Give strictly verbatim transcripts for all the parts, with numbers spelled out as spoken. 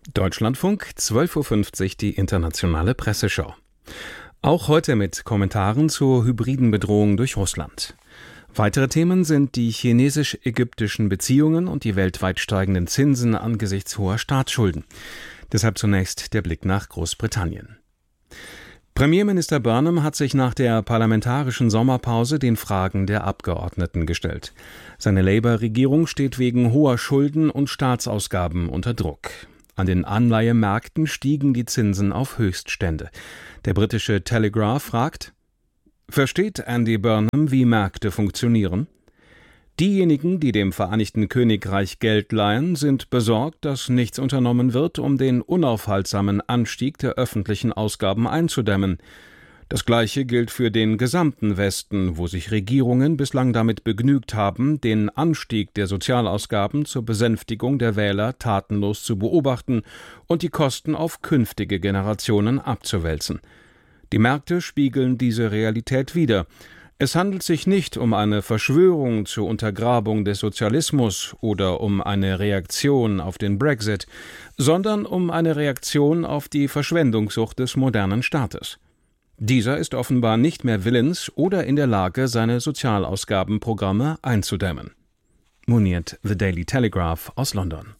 Deutschlandfunk, zwölf Uhr fünfzig, die internationale Presseschau. Auch heute mit Kommentaren zur hybriden Bedrohung durch Russland. Weitere Themen sind die chinesisch-ägyptischen Beziehungen und die weltweit steigenden Zinsen angesichts hoher Staatsschulden. Deshalb zunächst der Blick nach Großbritannien. Premierminister Burnham hat sich nach der parlamentarischen Sommerpause den Fragen der Abgeordneten gestellt. Seine Labour-Regierung steht wegen hoher Schulden und Staatsausgaben unter Druck. An den Anleihemärkten stiegen die Zinsen auf Höchststände. Der britische Telegraph fragt: Versteht Andy Burnham, wie Märkte funktionieren? Diejenigen, die dem Vereinigten Königreich Geld leihen, sind besorgt, dass nichts unternommen wird, um den unaufhaltsamen Anstieg der öffentlichen Ausgaben einzudämmen. Das Gleiche gilt für den gesamten Westen, wo sich Regierungen bislang damit begnügt haben, den Anstieg der Sozialausgaben zur Besänftigung der Wähler tatenlos zu beobachten und die Kosten auf künftige Generationen abzuwälzen. Die Märkte spiegeln diese Realität wider. Es handelt sich nicht um eine Verschwörung zur Untergrabung des Sozialismus oder um eine Reaktion auf den Brexit, sondern um eine Reaktion auf die Verschwendungssucht des modernen Staates. Dieser ist offenbar nicht mehr willens oder in der Lage, seine Sozialausgabenprogramme einzudämmen. Moniert The Daily Telegraph aus London.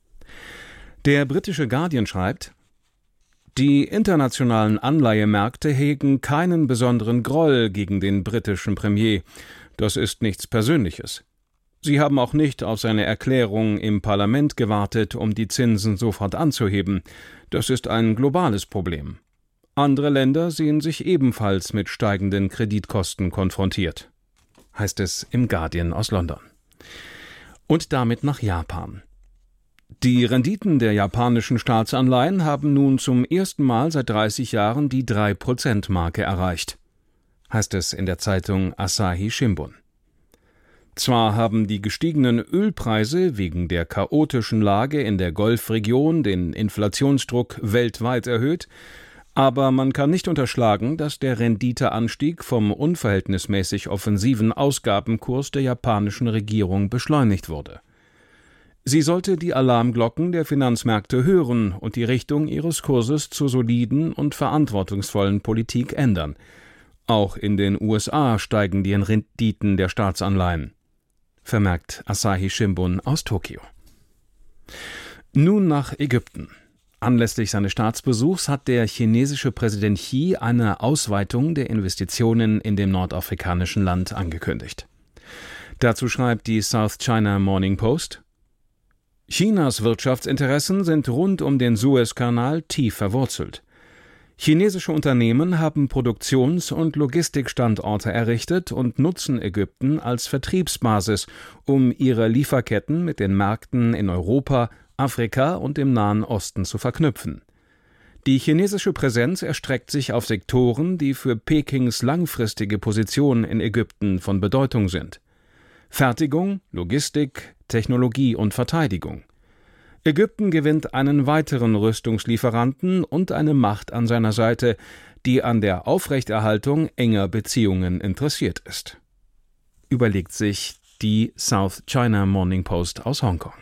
Der britische Guardian schreibt: Die internationalen Anleihemärkte hegen keinen besonderen Groll gegen den britischen Premier. Das ist nichts Persönliches. Sie haben auch nicht auf seine Erklärung im Parlament gewartet, um die Zinsen sofort anzuheben. Das ist ein globales Problem. Andere Länder sehen sich ebenfalls mit steigenden Kreditkosten konfrontiert, heißt es im Guardian aus London. Und damit nach Japan. Die Renditen der japanischen Staatsanleihen haben nun zum ersten Mal seit dreißig Jahren die drei Prozent Marke erreicht, heißt es in der Zeitung Asahi Shimbun. Zwar haben die gestiegenen Ölpreise wegen der chaotischen Lage in der Golfregion den Inflationsdruck weltweit erhöht, aber man kann nicht unterschlagen, dass der Renditeanstieg vom unverhältnismäßig offensiven Ausgabenkurs der japanischen Regierung beschleunigt wurde. Sie sollte die Alarmglocken der Finanzmärkte hören und die Richtung ihres Kurses zur soliden und verantwortungsvollen Politik ändern. Auch in den U S A steigen die Renditen der Staatsanleihen, vermerkt Asahi Shimbun aus Tokio. Nun nach Ägypten. Anlässlich seines Staatsbesuchs hat der chinesische Präsident Xi eine Ausweitung der Investitionen in dem nordafrikanischen Land angekündigt. Dazu schreibt die South China Morning Post: Chinas Wirtschaftsinteressen sind rund um den Suezkanal tief verwurzelt. Chinesische Unternehmen haben Produktions- und Logistikstandorte errichtet und nutzen Ägypten als Vertriebsbasis, um ihre Lieferketten mit den Märkten in Europa, Afrika und im Nahen Osten zu verknüpfen. Die chinesische Präsenz erstreckt sich auf Sektoren, die für Pekings langfristige Position in Ägypten von Bedeutung sind: Fertigung, Logistik, Technologie und Verteidigung. Ägypten gewinnt einen weiteren Rüstungslieferanten und eine Macht an seiner Seite, die an der Aufrechterhaltung enger Beziehungen interessiert ist, überlegt sich die South China Morning Post aus Hongkong.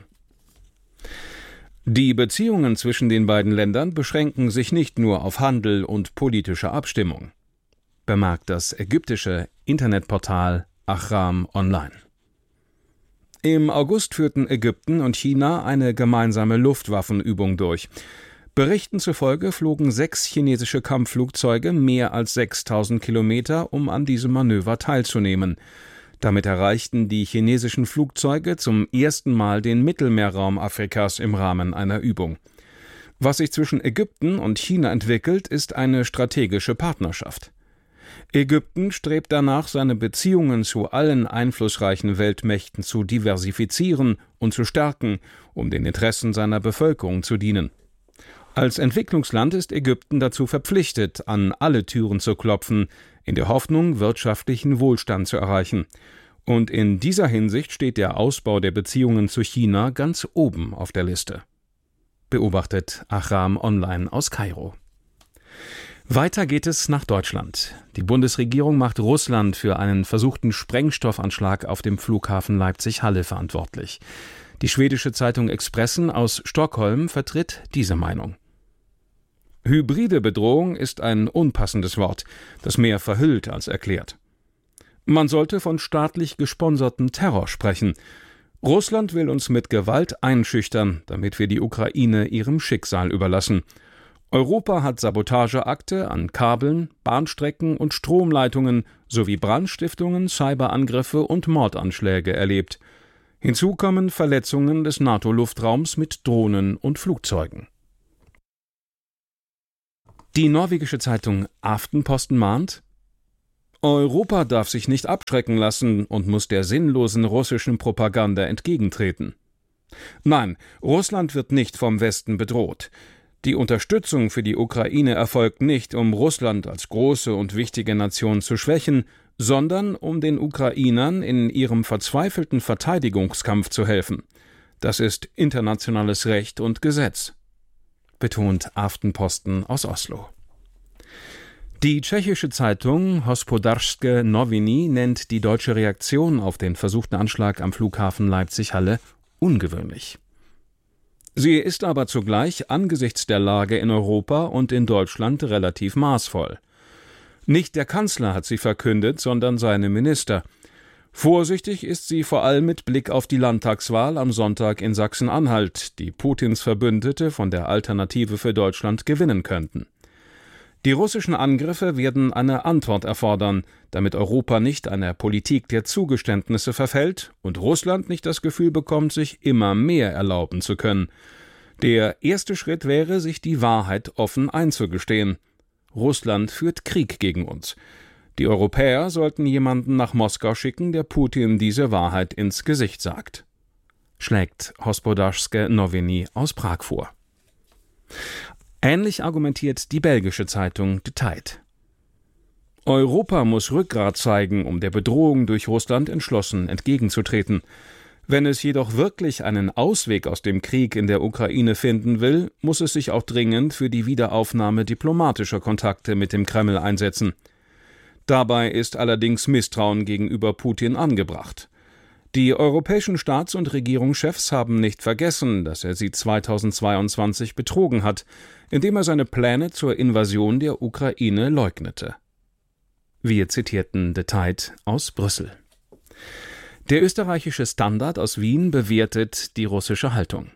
Die Beziehungen zwischen den beiden Ländern beschränken sich nicht nur auf Handel und politische Abstimmung, bemerkt das ägyptische Internetportal Ahram Online. Im August führten Ägypten und China eine gemeinsame Luftwaffenübung durch. Berichten zufolge flogen sechs chinesische Kampfflugzeuge mehr als sechstausend Kilometer, um an diesem Manöver teilzunehmen. Damit erreichten die chinesischen Flugzeuge zum ersten Mal den Mittelmeerraum Afrikas im Rahmen einer Übung. Was sich zwischen Ägypten und China entwickelt, ist eine strategische Partnerschaft. Ägypten strebt danach, seine Beziehungen zu allen einflussreichen Weltmächten zu diversifizieren und zu stärken, um den Interessen seiner Bevölkerung zu dienen. Als Entwicklungsland ist Ägypten dazu verpflichtet, an alle Türen zu klopfen, in der Hoffnung, wirtschaftlichen Wohlstand zu erreichen. Und in dieser Hinsicht steht der Ausbau der Beziehungen zu China ganz oben auf der Liste, beobachtet Ahram Online aus Kairo. Weiter geht es nach Deutschland. Die Bundesregierung macht Russland für einen versuchten Sprengstoffanschlag auf dem Flughafen Leipzig-Halle verantwortlich. Die schwedische Zeitung Expressen aus Stockholm vertritt diese Meinung. Hybride Bedrohung ist ein unpassendes Wort, das mehr verhüllt als erklärt. Man sollte von staatlich gesponsertem Terror sprechen. Russland will uns mit Gewalt einschüchtern, damit wir die Ukraine ihrem Schicksal überlassen. Europa hat Sabotageakte an Kabeln, Bahnstrecken und Stromleitungen sowie Brandstiftungen, Cyberangriffe und Mordanschläge erlebt. Hinzu kommen Verletzungen des NATO-Luftraums mit Drohnen und Flugzeugen. Die norwegische Zeitung Aftenposten mahnt: Europa darf sich nicht abschrecken lassen und muss der sinnlosen russischen Propaganda entgegentreten. Nein, Russland wird nicht vom Westen bedroht. Die Unterstützung für die Ukraine erfolgt nicht, um Russland als große und wichtige Nation zu schwächen, sondern um den Ukrainern in ihrem verzweifelten Verteidigungskampf zu helfen. Das ist internationales Recht und Gesetz, betont Aftenposten aus Oslo. Die tschechische Zeitung Hospodářské noviny nennt die deutsche Reaktion auf den versuchten Anschlag am Flughafen Leipzig-Halle ungewöhnlich. Sie ist aber zugleich angesichts der Lage in Europa und in Deutschland relativ maßvoll. Nicht der Kanzler hat sie verkündet, sondern seine Minister. Vorsichtig ist sie vor allem mit Blick auf die Landtagswahl am Sonntag in Sachsen-Anhalt, die Putins Verbündete von der Alternative für Deutschland gewinnen könnten. Die russischen Angriffe werden eine Antwort erfordern, damit Europa nicht einer Politik der Zugeständnisse verfällt und Russland nicht das Gefühl bekommt, sich immer mehr erlauben zu können. Der erste Schritt wäre, sich die Wahrheit offen einzugestehen. Russland führt Krieg gegen uns. Die Europäer sollten jemanden nach Moskau schicken, der Putin diese Wahrheit ins Gesicht sagt, schlägt Hospodářské noviny aus Prag vor. Ähnlich argumentiert die belgische Zeitung De Tijd. Europa muss Rückgrat zeigen, um der Bedrohung durch Russland entschlossen entgegenzutreten. Wenn es jedoch wirklich einen Ausweg aus dem Krieg in der Ukraine finden will, muss es sich auch dringend für die Wiederaufnahme diplomatischer Kontakte mit dem Kreml einsetzen. Dabei ist allerdings Misstrauen gegenüber Putin angebracht. Die europäischen Staats- und Regierungschefs haben nicht vergessen, dass er sie zweitausendzweiundzwanzig betrogen hat, indem er seine Pläne zur Invasion der Ukraine leugnete. Wir zitierten De Tijd aus Brüssel. Der österreichische Standard aus Wien bewertet die russische Haltung.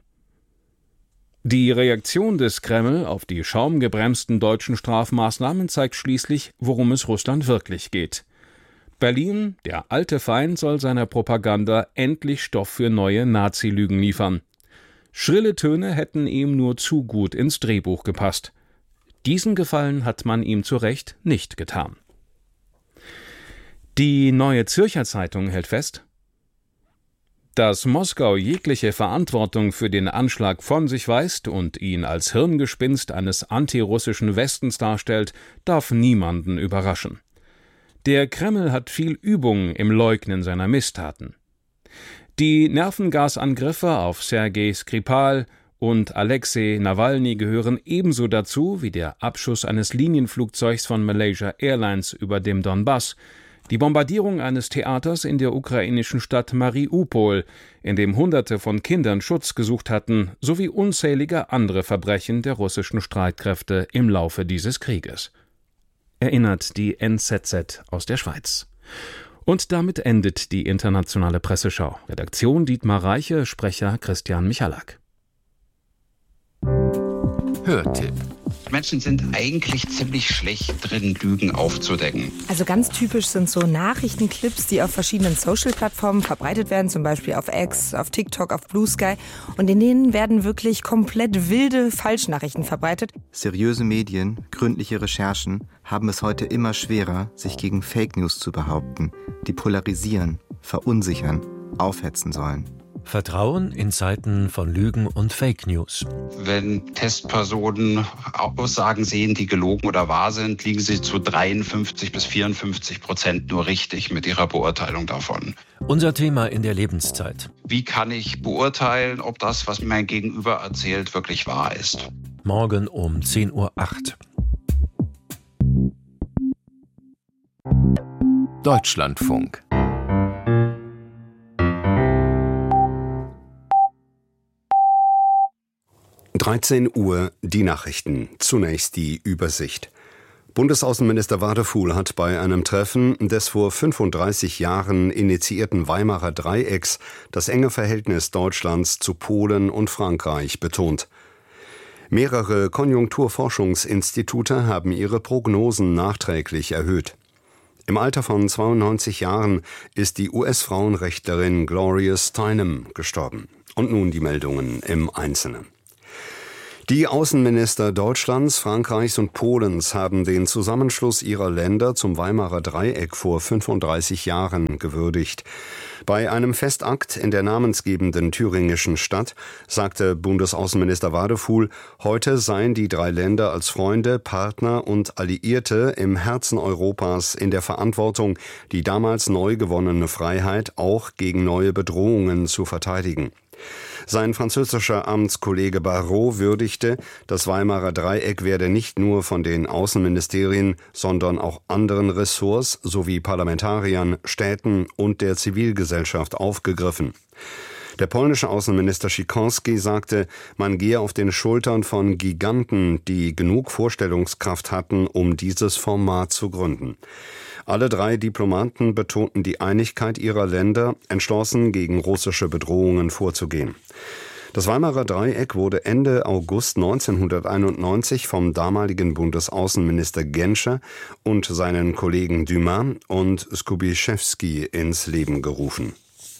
Die Reaktion des Kreml auf die schaumgebremsten deutschen Strafmaßnahmen zeigt schließlich, worum es Russland wirklich geht. Berlin, der alte Feind, soll seiner Propaganda endlich Stoff für neue Nazi-Lügen liefern. Schrille Töne hätten ihm nur zu gut ins Drehbuch gepasst. Diesen Gefallen hat man ihm zu Recht nicht getan. Die Neue Zürcher Zeitung hält fest: Dass Moskau jegliche Verantwortung für den Anschlag von sich weist und ihn als Hirngespinst eines antirussischen Westens darstellt, darf niemanden überraschen. Der Kreml hat viel Übung im Leugnen seiner Misstaten. Die Nervengasangriffe auf Sergei Skripal und Alexei Nawalny gehören ebenso dazu wie der Abschuss eines Linienflugzeugs von Malaysia Airlines über dem Donbass, die Bombardierung eines Theaters in der ukrainischen Stadt Mariupol, in dem Hunderte von Kindern Schutz gesucht hatten, sowie unzählige andere Verbrechen der russischen Streitkräfte im Laufe dieses Krieges, erinnert die N Z Z aus der Schweiz. Und damit endet die internationale Presseschau. Redaktion Dietmar Reiche, Sprecher Christian Michalak. Hörtipp. Menschen sind eigentlich ziemlich schlecht drin, Lügen aufzudecken. Also ganz typisch sind so Nachrichtenclips, die auf verschiedenen Social-Plattformen verbreitet werden, zum Beispiel auf X, auf TikTok, auf Blue Sky. Und in denen werden wirklich komplett wilde Falschnachrichten verbreitet. Seriöse Medien, gründliche Recherchen haben es heute immer schwerer, sich gegen Fake News zu behaupten, die polarisieren, verunsichern, aufhetzen sollen. Vertrauen in Zeiten von Lügen und Fake News. Wenn Testpersonen Aussagen sehen, die gelogen oder wahr sind, liegen sie zu dreiundfünfzig bis vierundfünfzig Prozent nur richtig mit ihrer Beurteilung davon. Unser Thema in der Lebenszeit. Wie kann ich beurteilen, ob das, was mein Gegenüber erzählt, wirklich wahr ist? Morgen um zehn Uhr acht. Deutschlandfunk. dreizehn Uhr, die Nachrichten. Zunächst die Übersicht. Bundesaußenminister Wadefuhl hat bei einem Treffen des vor fünfunddreißig Jahren initiierten Weimarer Dreiecks das enge Verhältnis Deutschlands zu Polen und Frankreich betont. Mehrere Konjunkturforschungsinstitute haben ihre Prognosen nachträglich erhöht. Im Alter von zweiundneunzig Jahren ist die U S-Frauenrechtlerin Gloria Steinem gestorben. Und nun die Meldungen im Einzelnen. Die Außenminister Deutschlands, Frankreichs und Polens haben den Zusammenschluss ihrer Länder zum Weimarer Dreieck vor fünfunddreißig Jahren gewürdigt. Bei einem Festakt in der namensgebenden thüringischen Stadt sagte Bundesaußenminister Wadefuhl, heute seien die drei Länder als Freunde, Partner und Alliierte im Herzen Europas in der Verantwortung, die damals neu gewonnene Freiheit auch gegen neue Bedrohungen zu verteidigen. Sein französischer Amtskollege Barrot würdigte, das Weimarer Dreieck werde nicht nur von den Außenministerien, sondern auch anderen Ressorts sowie Parlamentariern, Städten und der Zivilgesellschaft aufgegriffen. Der polnische Außenminister Sikorski sagte, man gehe auf den Schultern von Giganten, die genug Vorstellungskraft hatten, um dieses Format zu gründen. Alle drei Diplomaten betonten die Einigkeit ihrer Länder, entschlossen gegen russische Bedrohungen vorzugehen. Das Weimarer Dreieck wurde Ende August neunzehnhunderteinundneunzig vom damaligen Bundesaußenminister Genscher und seinen Kollegen Dumas und Skubiszewski ins Leben gerufen.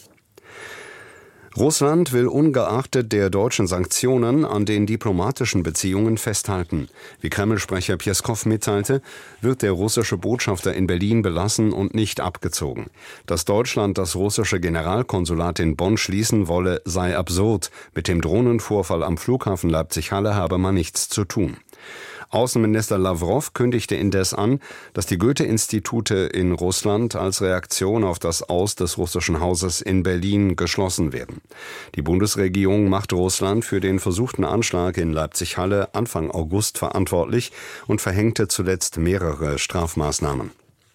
Russland will ungeachtet der deutschen Sanktionen an den diplomatischen Beziehungen festhalten. Wie Kreml-Sprecher Pjeskow mitteilte, wird der russische Botschafter in Berlin belassen und nicht abgezogen. Dass Deutschland das russische Generalkonsulat in Bonn schließen wolle, sei absurd. Mit dem Drohnenvorfall am Flughafen Leipzig-Halle habe man nichts zu tun. Außenminister Lawrow kündigte indes an, dass die Goethe-Institute in Russland als Reaktion auf das Aus des russischen Hauses in Berlin geschlossen werden. Die Bundesregierung macht Russland für den versuchten Anschlag in Leipzig-Halle Anfang August verantwortlich und verhängte zuletzt mehrere Strafmaßnahmen.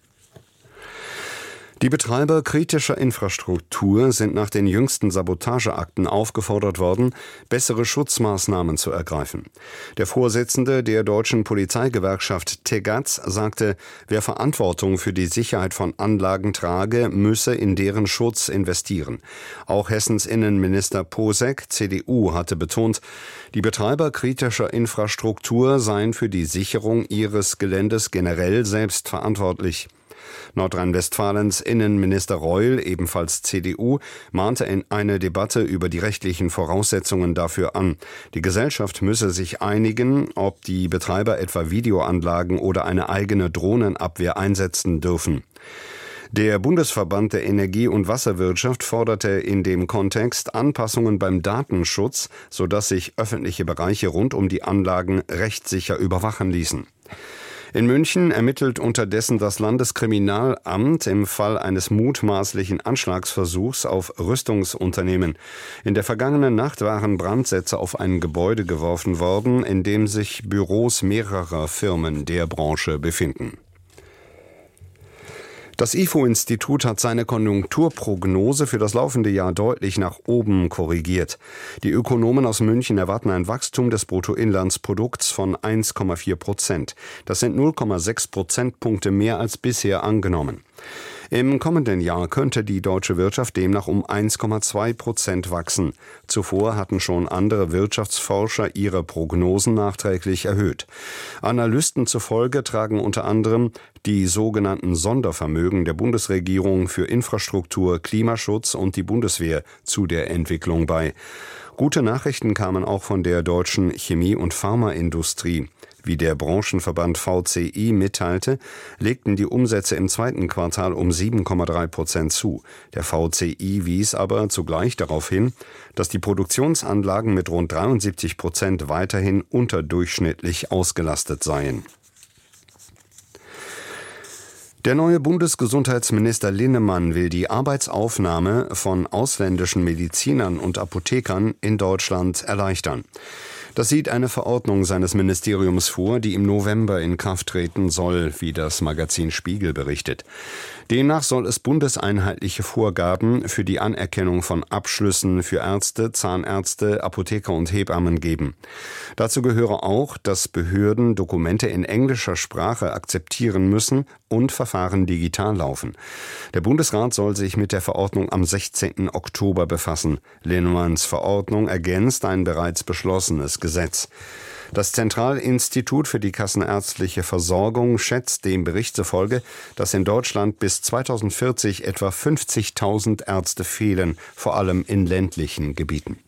Die Betreiber kritischer Infrastruktur sind nach den jüngsten Sabotageakten aufgefordert worden, bessere Schutzmaßnahmen zu ergreifen. Der Vorsitzende der deutschen Polizeigewerkschaft Tegaz sagte, wer Verantwortung für die Sicherheit von Anlagen trage, müsse in deren Schutz investieren. Auch Hessens Innenminister Posek, C D U, hatte betont, die Betreiber kritischer Infrastruktur seien für die Sicherung ihres Geländes generell selbst verantwortlich. Nordrhein-Westfalens Innenminister Reul, ebenfalls C D U, mahnte in eine Debatte über die rechtlichen Voraussetzungen dafür an. Die Gesellschaft müsse sich einigen, ob die Betreiber etwa Videoanlagen oder eine eigene Drohnenabwehr einsetzen dürfen. Der Bundesverband der Energie- und Wasserwirtschaft forderte in dem Kontext Anpassungen beim Datenschutz, sodass sich öffentliche Bereiche rund um die Anlagen rechtssicher überwachen ließen. In München ermittelt unterdessen das Landeskriminalamt im Fall eines mutmaßlichen Anschlagsversuchs auf Rüstungsunternehmen. In der vergangenen Nacht waren Brandsätze auf ein Gebäude geworfen worden, in dem sich Büros mehrerer Firmen der Branche befinden. Das I F O-Institut hat seine Konjunkturprognose für das laufende Jahr deutlich nach oben korrigiert. Die Ökonomen aus München erwarten ein Wachstum des Bruttoinlandsprodukts von eins Komma vier Prozent. Das sind null Komma sechs Prozentpunkte mehr als bisher angenommen. Im kommenden Jahr könnte die deutsche Wirtschaft demnach um eins Komma zwei Prozent wachsen. Zuvor hatten schon andere Wirtschaftsforscher ihre Prognosen nachträglich erhöht. Analysten zufolge tragen unter anderem die sogenannten Sondervermögen der Bundesregierung für Infrastruktur, Klimaschutz und die Bundeswehr zu der Entwicklung bei. Gute Nachrichten kamen auch von der deutschen Chemie- und Pharmaindustrie. Wie der Branchenverband V C I mitteilte, legten die Umsätze im zweiten Quartal um sieben Komma drei Prozent zu. Der V C I wies aber zugleich darauf hin, dass die Produktionsanlagen mit rund dreiundsiebzig Prozent weiterhin unterdurchschnittlich ausgelastet seien. Der neue Bundesgesundheitsminister Linnemann will die Arbeitsaufnahme von ausländischen Medizinern und Apothekern in Deutschland erleichtern. Das sieht eine Verordnung seines Ministeriums vor, die im November in Kraft treten soll, wie das Magazin Spiegel berichtet. Demnach soll es bundeseinheitliche Vorgaben für die Anerkennung von Abschlüssen für Ärzte, Zahnärzte, Apotheker und Hebammen geben. Dazu gehöre auch, dass Behörden Dokumente in englischer Sprache akzeptieren müssen und Verfahren digital laufen. Der Bundesrat soll sich mit der Verordnung am sechzehnten Oktober befassen. Linnemanns Verordnung ergänzt ein bereits beschlossenes Gesetz. Das Zentralinstitut für die kassenärztliche Versorgung schätzt dem Bericht zufolge, dass in Deutschland bis zweitausendvierzig etwa fünfzigtausend Ärzte fehlen, vor allem in ländlichen Gebieten.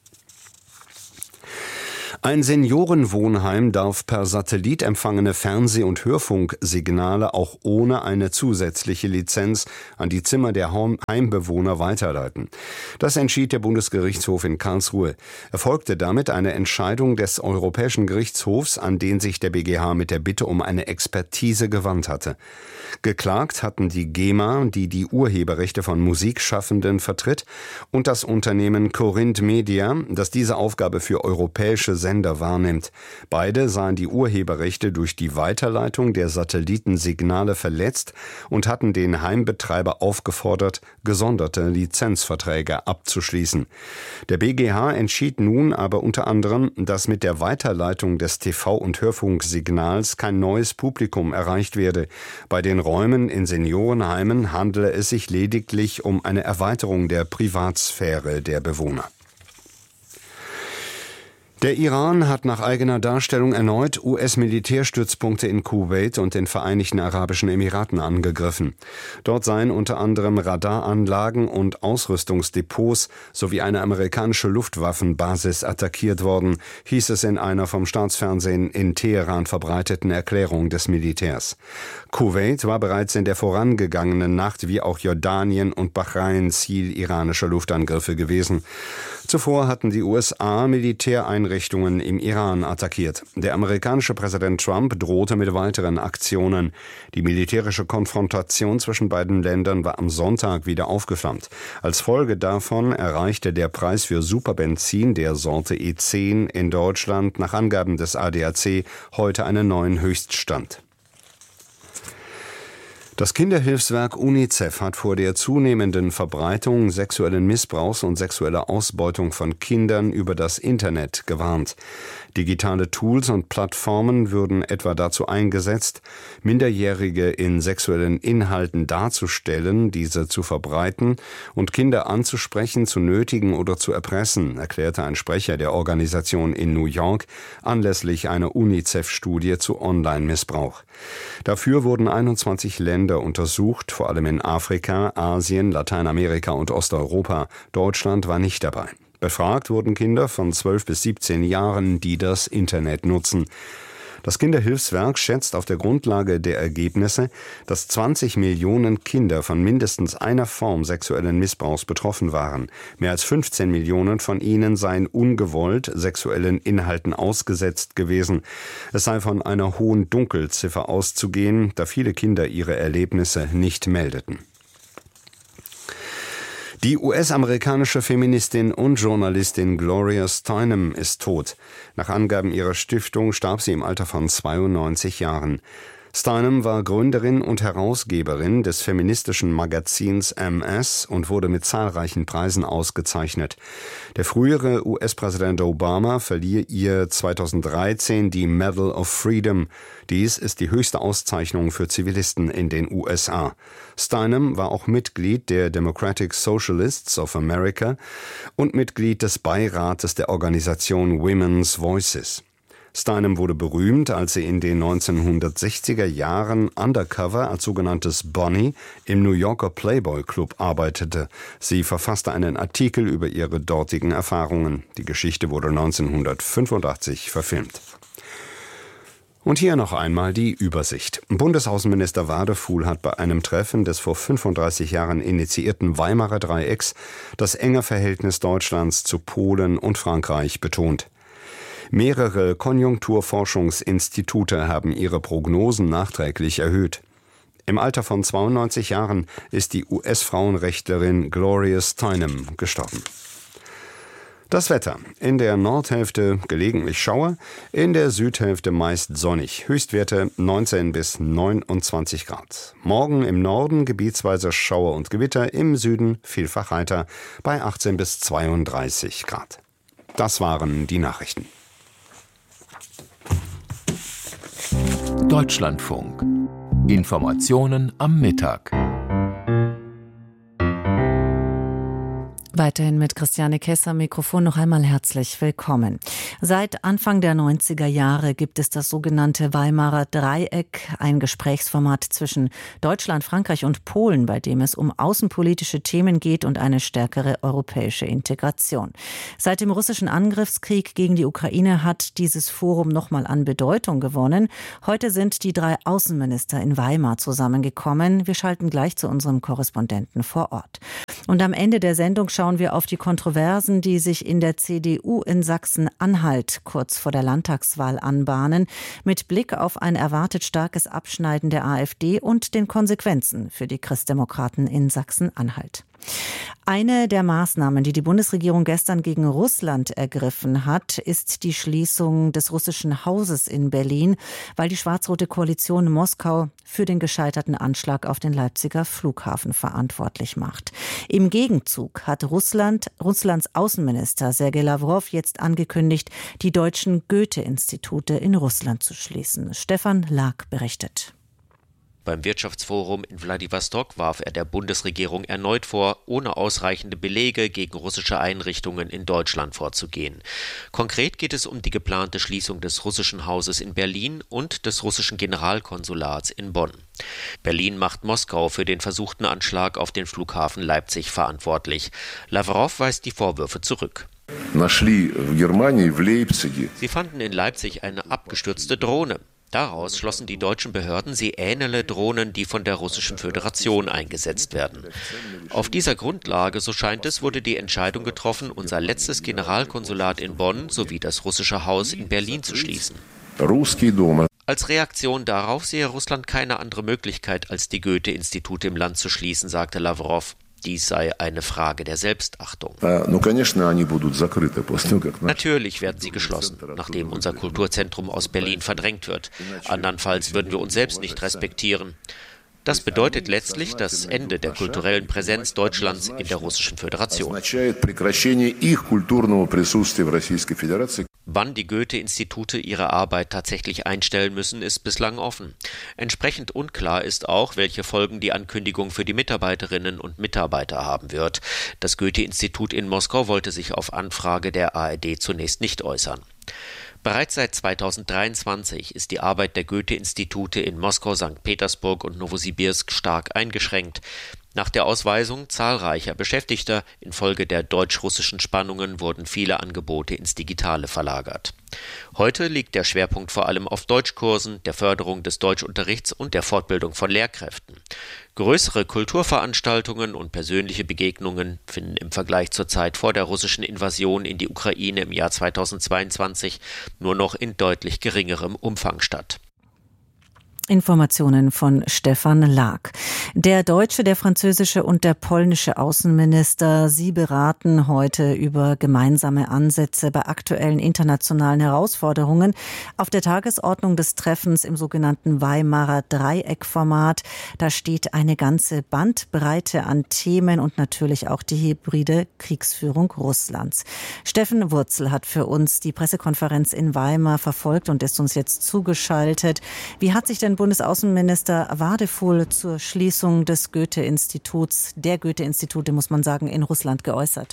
Ein Seniorenwohnheim darf per Satellit empfangene Fernseh- und Hörfunksignale auch ohne eine zusätzliche Lizenz an die Zimmer der Heimbewohner weiterleiten. Das entschied der Bundesgerichtshof in Karlsruhe. Erfolgte damit eine Entscheidung des Europäischen Gerichtshofs, an den sich der B G H mit der Bitte um eine Expertise gewandt hatte. Geklagt hatten die GEMA, die die Urheberrechte von Musikschaffenden vertritt, und das Unternehmen Corinth Media, das diese Aufgabe für europäische Sender wahrnimmt. Beide sahen die Urheberrechte durch die Weiterleitung der Satellitensignale verletzt und hatten den Heimbetreiber aufgefordert, gesonderte Lizenzverträge abzuschließen. Der B G H entschied nun aber unter anderem, dass mit der Weiterleitung des T V- und Hörfunksignals kein neues Publikum erreicht werde. Bei den Räumen in Seniorenheimen handele es sich lediglich um eine Erweiterung der Privatsphäre der Bewohner. Der Iran hat nach eigener Darstellung erneut U S-Militärstützpunkte in Kuwait und den Vereinigten Arabischen Emiraten angegriffen. Dort seien unter anderem Radaranlagen und Ausrüstungsdepots sowie eine amerikanische Luftwaffenbasis attackiert worden, hieß es in einer vom Staatsfernsehen in Teheran verbreiteten Erklärung des Militärs. Kuwait war bereits in der vorangegangenen Nacht wie auch Jordanien und Bahrain Ziel iranischer Luftangriffe gewesen. Zuvor hatten die U S A Militäreinrichtungen im Iran attackiert. Der amerikanische Präsident Trump drohte mit weiteren Aktionen. Die militärische Konfrontation zwischen beiden Ländern war am Sonntag wieder aufgeflammt. Als Folge davon erreichte der Preis für Superbenzin der Sorte E zehn in Deutschland nach Angaben des A D A C heute einen neuen Höchststand. Das Kinderhilfswerk UNICEF hat vor der zunehmenden Verbreitung sexuellen Missbrauchs und sexueller Ausbeutung von Kindern über das Internet gewarnt. Digitale Tools und Plattformen würden etwa dazu eingesetzt, Minderjährige in sexuellen Inhalten darzustellen, diese zu verbreiten und Kinder anzusprechen, zu nötigen oder zu erpressen, erklärte ein Sprecher der Organisation in New York anlässlich einer UNICEF-Studie zu Online-Missbrauch. Dafür wurden einundzwanzig Länder untersucht, vor allem in Afrika, Asien, Lateinamerika und Osteuropa. Deutschland war nicht dabei. Befragt wurden Kinder von zwölf bis siebzehn Jahren, die das Internet nutzen. Das Kinderhilfswerk schätzt auf der Grundlage der Ergebnisse, dass zwanzig Millionen Kinder von mindestens einer Form sexuellen Missbrauchs betroffen waren. Mehr als fünfzehn Millionen von ihnen seien ungewollt sexuellen Inhalten ausgesetzt gewesen. Es sei von einer hohen Dunkelziffer auszugehen, da viele Kinder ihre Erlebnisse nicht meldeten. Die U S-amerikanische Feministin und Journalistin Gloria Steinem ist tot. Nach Angaben ihrer Stiftung starb sie im Alter von zweiundneunzig Jahren. Steinem war Gründerin und Herausgeberin des feministischen Magazins M S und wurde mit zahlreichen Preisen ausgezeichnet. Der frühere U S-Präsident Obama verlieh ihr zweitausenddreizehn die Medal of Freedom. Dies ist die höchste Auszeichnung für Zivilisten in den U S A. Steinem war auch Mitglied der Democratic Socialists of America und Mitglied des Beirates der Organisation Women's Voices. Steinem wurde berühmt, als sie in den neunzehnhundertsechziger Jahren undercover als sogenanntes Bonnie im New Yorker Playboy Club arbeitete. Sie verfasste einen Artikel über ihre dortigen Erfahrungen. Die Geschichte wurde neunzehnhundertfünfundachtzig verfilmt. Und hier noch einmal die Übersicht. Bundesaußenminister Wadefuhl hat bei einem Treffen des vor fünfunddreißig Jahren initiierten Weimarer Dreiecks das enge Verhältnis Deutschlands zu Polen und Frankreich betont. Mehrere Konjunkturforschungsinstitute haben ihre Prognosen nachträglich erhöht. Im Alter von zweiundneunzig Jahren ist die U S-Frauenrechtlerin Gloria Steinem gestorben. Das Wetter. In der Nordhälfte gelegentlich Schauer, in der Südhälfte meist sonnig. Höchstwerte neunzehn bis neunundzwanzig Grad. Morgen im Norden gebietsweise Schauer und Gewitter, im Süden vielfach heiter bei achtzehn bis zweiunddreißig Grad. Das waren die Nachrichten. Deutschlandfunk. Informationen am Mittag. Weiterhin mit Christiane Kess am Mikrofon noch einmal herzlich willkommen. Seit Anfang der neunziger Jahre gibt es das sogenannte Weimarer Dreieck, ein Gesprächsformat zwischen Deutschland, Frankreich und Polen, bei dem es um außenpolitische Themen geht und eine stärkere europäische Integration. Seit dem russischen Angriffskrieg gegen die Ukraine hat dieses Forum nochmal an Bedeutung gewonnen. Heute sind die drei Außenminister in Weimar zusammengekommen. Wir schalten gleich zu unserem Korrespondenten vor Ort. Und am Ende der Sendung schauen wir auf die Kontroversen, die sich in der C D U in Sachsen-Anhalt kurz vor der Landtagswahl anbahnen, mit Blick auf ein erwartet starkes Abschneiden der AfD und den Konsequenzen für die Christdemokraten in Sachsen-Anhalt. Eine der Maßnahmen, die die Bundesregierung gestern gegen Russland ergriffen hat, ist die Schließung des russischen Hauses in Berlin, weil die schwarz-rote Koalition Moskau für den gescheiterten Anschlag auf den Leipziger Flughafen verantwortlich macht. Im Gegenzug hat Russland, Russlands Außenminister Sergei Lawrow jetzt angekündigt, die deutschen Goethe-Institute in Russland zu schließen. Stefan Lag berichtet. Beim Wirtschaftsforum in Wladiwostok warf er der Bundesregierung erneut vor, ohne ausreichende Belege gegen russische Einrichtungen in Deutschland vorzugehen. Konkret geht es um die geplante Schließung des russischen Hauses in Berlin und des russischen Generalkonsulats in Bonn. Berlin macht Moskau für den versuchten Anschlag auf den Flughafen Leipzig verantwortlich. Lawrow weist die Vorwürfe zurück. Sie fanden in Leipzig eine abgestürzte Drohne. Daraus schlossen die deutschen Behörden, sie ähnele Drohnen, die von der Russischen Föderation eingesetzt werden. Auf dieser Grundlage, so scheint es, wurde die Entscheidung getroffen, unser letztes Generalkonsulat in Bonn sowie das russische Haus in Berlin zu schließen. Als Reaktion darauf sehe Russland keine andere Möglichkeit, als die Goethe-Institute im Land zu schließen, sagte Lawrow. Dies sei eine Frage der Selbstachtung. Natürlich werden sie geschlossen, nachdem unser Kulturzentrum aus Berlin verdrängt wird. Andernfalls würden wir uns selbst nicht respektieren. Das bedeutet letztlich das Ende der kulturellen Präsenz Deutschlands in der Russischen Föderation. Wann die Goethe-Institute ihre Arbeit tatsächlich einstellen müssen, ist bislang offen. Entsprechend unklar ist auch, welche Folgen die Ankündigung für die Mitarbeiterinnen und Mitarbeiter haben wird. Das Goethe-Institut in Moskau wollte sich auf Anfrage der A R D zunächst nicht äußern. Bereits seit zweitausenddreiundzwanzig ist die Arbeit der Goethe-Institute in Moskau, Sankt Petersburg und Nowosibirsk stark eingeschränkt. Nach der Ausweisung zahlreicher Beschäftigter infolge der deutsch-russischen Spannungen wurden viele Angebote ins Digitale verlagert. Heute liegt der Schwerpunkt vor allem auf Deutschkursen, der Förderung des Deutschunterrichts und der Fortbildung von Lehrkräften. Größere Kulturveranstaltungen und persönliche Begegnungen finden im Vergleich zur Zeit vor der russischen Invasion in die Ukraine im Jahr zweitausendzweiundzwanzig nur noch in deutlich geringerem Umfang statt. Informationen von Stefan Lag. Der deutsche, der französische und der polnische Außenminister, sie beraten heute über gemeinsame Ansätze bei aktuellen internationalen Herausforderungen. Auf der Tagesordnung des Treffens im sogenannten Weimarer Dreieckformat, da steht eine ganze Bandbreite an Themen und natürlich auch die hybride Kriegsführung Russlands. Steffen Wurzel hat für uns die Pressekonferenz in Weimar verfolgt und ist uns jetzt zugeschaltet. Wie hat sich denn Bundesaußenminister Wadefuhl zur Schließung des Goethe-Instituts, der Goethe-Institute, muss man sagen, in Russland geäußert?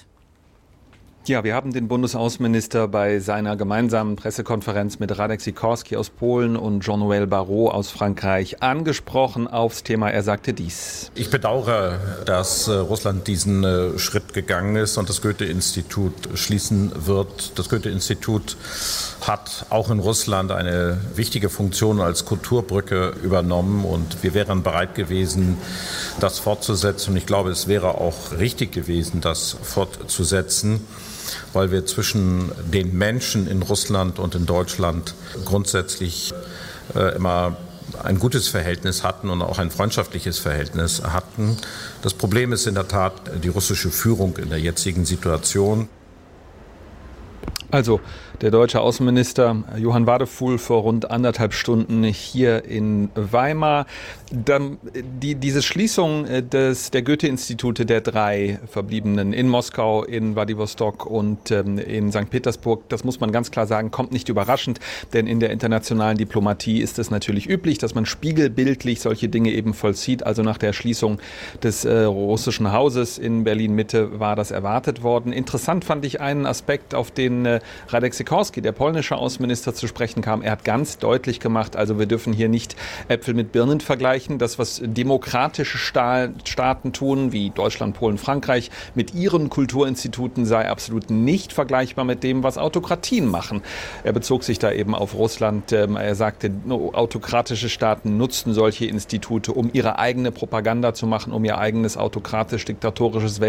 Ja, wir haben den Bundesaußenminister bei seiner gemeinsamen Pressekonferenz mit Radek Sikorski aus Polen und Jean-Noël Barrot aus Frankreich angesprochen aufs Thema. Er sagte dies: Ich bedauere, dass Russland diesen Schritt gegangen ist und das Goethe-Institut schließen wird. Das Goethe-Institut hat auch in Russland eine wichtige Funktion als Kulturbrücke übernommen und wir wären bereit gewesen, das fortzusetzen. Und ich glaube, es wäre auch richtig gewesen, das fortzusetzen, weil wir zwischen den Menschen in Russland und in Deutschland grundsätzlich äh, immer ein gutes Verhältnis hatten und auch ein freundschaftliches Verhältnis hatten. Das Problem ist in der Tat die russische Führung in der jetzigen Situation. Also der deutsche Außenminister Johann Wadefuhl vor rund anderthalb Stunden hier in Weimar. Dann die, diese Schließung des, der Goethe-Institute der drei Verbliebenen in Moskau, in Wladiwostok und ähm, in Sankt Petersburg, das muss man ganz klar sagen, kommt nicht überraschend, denn in der internationalen Diplomatie ist es natürlich üblich, dass man spiegelbildlich solche Dinge eben vollzieht. Also nach der Schließung des äh, russischen Hauses in Berlin-Mitte war das erwartet worden. Interessant fand ich einen Aspekt, auf den äh, Radek Sikorski, der polnische Außenminister, zu sprechen kam. Er hat ganz deutlich gemacht, also wir dürfen hier nicht Äpfel mit Birnen vergleichen. Das, was demokratische Sta- Staaten tun, wie Deutschland, Polen, Frankreich, mit ihren Kulturinstituten sei absolut nicht vergleichbar mit dem, was Autokratien machen. Er bezog sich da eben auf Russland. Er sagte, autokratische Staaten nutzten solche Institute, um ihre eigene Propaganda zu machen, um ihr eigenes autokratisch-diktatorisches Welt